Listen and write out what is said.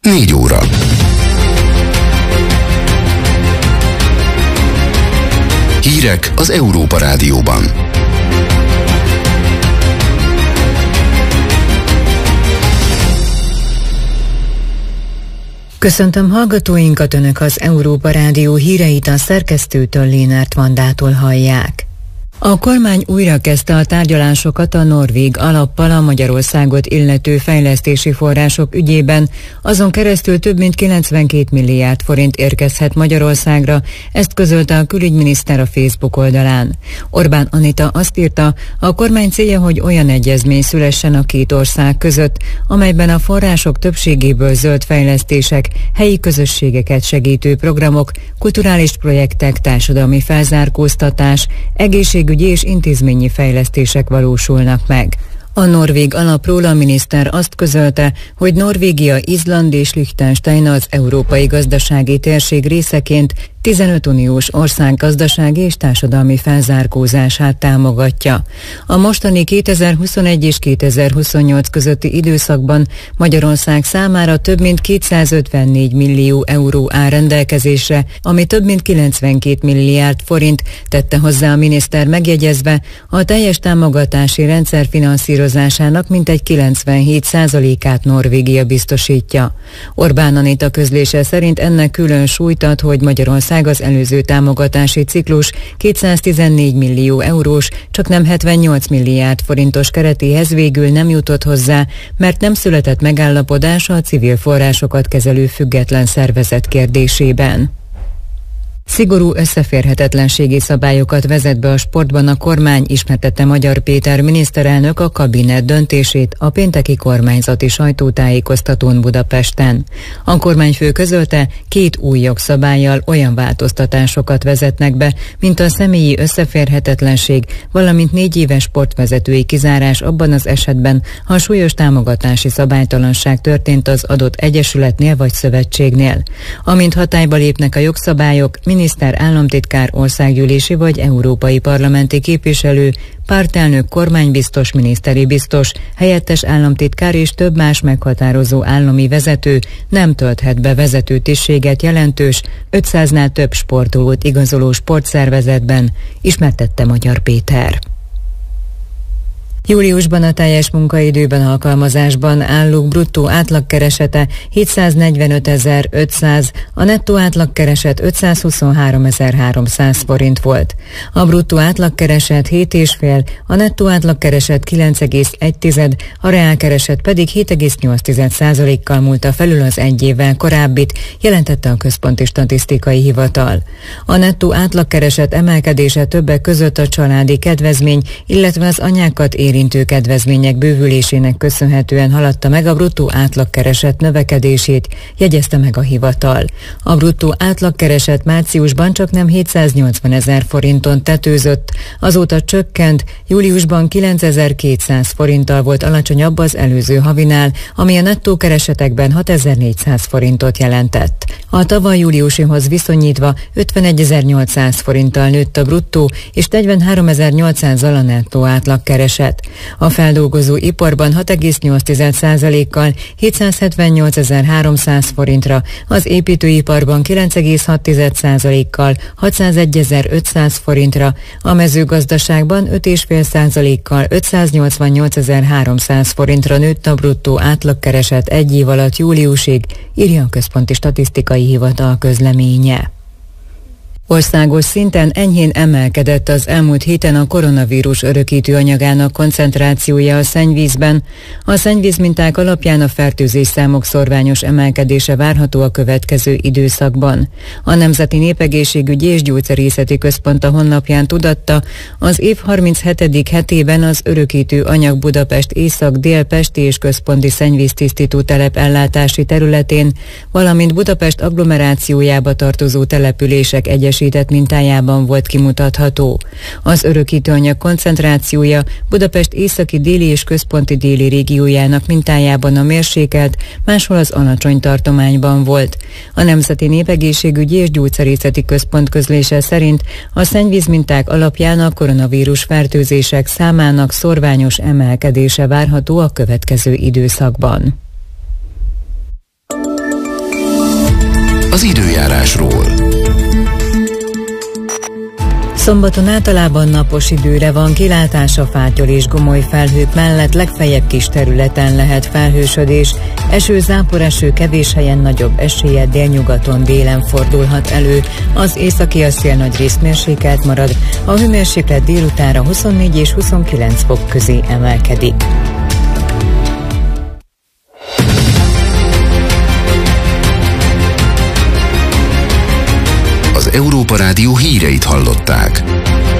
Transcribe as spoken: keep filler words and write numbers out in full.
négy óra. Hírek az Európa Rádióban. Köszöntöm hallgatóinkat, Önök az Európa Rádió híreit a szerkesztőtől, Lénárt Vandától hallják. A kormány újra kezdte a tárgyalásokat a norvég alappal a Magyarországot illető fejlesztési források ügyében, azon keresztül több mint kilencvenkét milliárd forint érkezhet Magyarországra, ezt közölte a külügyminiszter a Facebook oldalán. Orbán Anita azt írta, a kormány célja, hogy olyan egyezmény szülessen a két ország között, amelyben a források többségéből zöld fejlesztések, helyi közösségeket segítő programok, kulturális projektek, társadalmi felzárkóztatás, egészség ügyi és intézményi fejlesztések valósulnak meg. A norvég alapról a miniszter azt közölte, hogy Norvégia, Izland és Liechtenstein az európai gazdasági térség részeként tizenöt uniós ország gazdasági és társadalmi felzárkózását támogatja. A mostani kétezer-huszonegy és kétezer-huszonnyolc közötti időszakban Magyarország számára több mint kétszázötvennégy millió euró áll rendelkezésre, ami több mint kilencvenkét milliárd forint, tette hozzá a miniszter, megjegyezve, a teljes támogatási rendszer finanszírozásának mintegy kilencvenhét százalékát Norvégia biztosítja. Orbán Anita közlése szerint ennek külön súlyt ad, hogy Magyarország az előző támogatási ciklus kétszáztizennégy millió eurós, csaknem hetvennyolc milliárd forintos keretéhez végül nem jutott hozzá, mert nem született megállapodás a civil forrásokat kezelő független szervezet kérdésében. Szigorú összeférhetetlenségi szabályokat vezet be a sportban a kormány, ismertette Magyar Péter miniszterelnök a kabinet döntését a pénteki kormányzati sajtótájékoztatón Budapesten. A kormányfő közölte, két új jogszabállyal olyan változtatásokat vezetnek be, mint a személyi összeférhetetlenség, valamint négy éves sportvezetői kizárás abban az esetben, ha súlyos támogatási szabálytalanság történt az adott egyesületnél vagy szövetségnél. Amint hatályba lépnek a jogszabályok, miniszter, államtitkár, országgyűlési vagy európai parlamenti képviselő, pártelnök, kormánybiztos, miniszteri biztos, helyettes államtitkár és több más meghatározó állami vezető nem tölthet be vezető tisztséget jelentős, ötszáznál több sportolót igazoló sportszervezetben, ismertette Magyar Péter. Júliusban a teljes munkaidőben alkalmazásban állók bruttó átlagkeresete hétszáznegyvenötezer-ötszáz, a nettó átlagkereset ötszázhuszonháromezer-háromszáz forint volt. A bruttó átlagkereset hét egész öt, a nettó átlagkereset kilenc egész egy, a reálkereset pedig hét egész nyolc százalékkal múlta felül az egy évvel korábbit, jelentette a Központi Statisztikai Hivatal. A nettó átlagkereset emelkedése többek között a családi kedvezmény, illetve az anyákat érintő érintő kedvezmények bővülésének köszönhetően haladta meg a bruttó átlagkereset növekedését, jegyezte meg a hivatal. A bruttó átlagkereset márciusban csaknem hétszáznyolcvanezer forinton tetőzött, azóta csökkent, júliusban kilencezer-kétszáz forinttal volt alacsonyabb az előző havinál, ami a nettó keresetekben hatezer-négyszáz forintot jelentett. A tavaly júliusihoz viszonyítva ötvenegyezer-nyolcszáz forinttal nőtt a bruttó és negyvenháromezer-nyolcszázzal a nettó átlagkereset. A feldolgozó iparban hat egész nyolc százalékkal hétszázhetvennyolcezer-háromszáz forintra, az építőiparban kilenc egész hat százalékkal hatszázegyezer-ötszáz forintra, a mezőgazdaságban öt egész öt százalékkal ötszáznyolcvannyolcezer-háromszáz forintra nőtt a bruttó átlagkereset egy év alatt júliusig, írja a Központi Statisztikai Hivatal közleménye. Országos szinten enyhén emelkedett az elmúlt héten a koronavírus örökítő anyagának koncentrációja a szennyvízben. A szennyvízminták alapján a fertőzésszámok szorványos emelkedése várható a következő időszakban. A Nemzeti Népegészségügyi és Gyógyszerészeti Központ a honlapján tudatta, az év harminchetedik hetében az örökítő anyag Budapest észak-dél-pesti és központi szennyvíztisztító telep ellátási területén, valamint Budapest agglomerációjába tartozó települések egyes mintájában volt kimutatható. Az örökítőanyag koncentrációja Budapest északi déli és központi déli régiójának mintájában a mérsékelt, máshol az alacsony tartományban volt. A Nemzeti Népegészségügyi és Gyógyszerészeti Központ közlése szerint a szennyvízminták alapján a koronavírus fertőzések számának szorványos emelkedése várható a következő időszakban. az időjárásról. Szombaton általában napos időre van kilátás, a fátyol és gomoly felhők mellett legfeljebb kis területen lehet felhősödés. Eső, záporeső, kevés helyen nagyobb eséllyel délnyugaton, délen fordulhat elő. Az északi a szél nagyrészt mérsékelt marad, a hőmérséklet délutánra huszonnégy és huszonkilenc fok közé emelkedik. Az Európa Rádió híreit hallották.